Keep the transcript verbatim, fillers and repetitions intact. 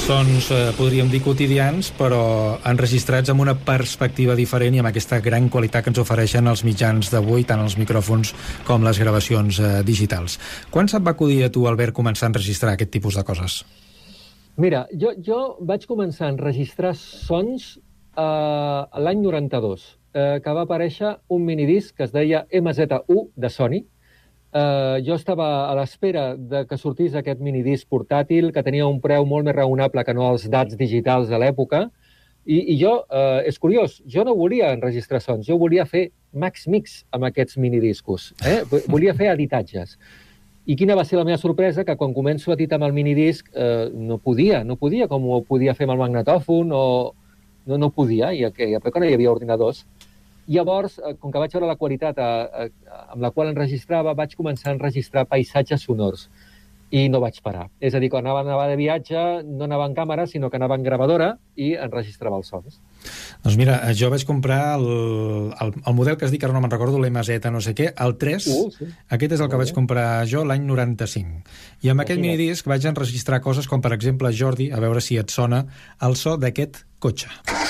sons, eh, podríem dir, quotidians, però enregistrats amb una perspectiva diferent i amb aquesta gran qualitat que ens ofereixen els mitjans d'avui, tant els micròfons com les gravacions eh, digitals. Quan se't va acudir a tu, Albert, començar a enregistrar aquest tipus de coses? Mira, jo, jo vaig començar a enregistrar sons eh, l'any noranta-dos, eh, que va aparèixer un minidisc que es deia eme zeta u de Sony. Uh, jo estava a l'espera de que sortís aquest minidisc portàtil, que tenia un preu molt més raonable que no els D A Ts digitals de l'època, i, i jo, uh, és curiós, jo no volia enregistrar sons, jo volia fer max mix amb aquests minidiscos, eh? Volia fer editatges. I quina va ser la meva sorpresa? Que quan començo a editar amb el minidisc uh, no podia, no podia com ho podia fer amb el magnetòfon, o no, no podia, i a l'època no hi havia ordinadors. Llavors, com que vaig veure la qualitat a, a, amb la qual enregistrava, vaig començar a enregistrar paisatges sonors i no vaig parar. És a dir, quan anava, anava de viatge, no anava en càmera, sinó que anava en gravadora i enregistrava els sons. Doncs mira, jo vaig comprar el, el, el model que es diu, que ara no me'n recordo, l'eme zeta no sé què, el tres, uh, sí. Aquest és el que vaig comprar jo l'any noranta-cinc. I amb aquest minidisc vaig enregistrar coses com, per exemple, Jordi, a veure si et sona, el so d'aquest cotxe.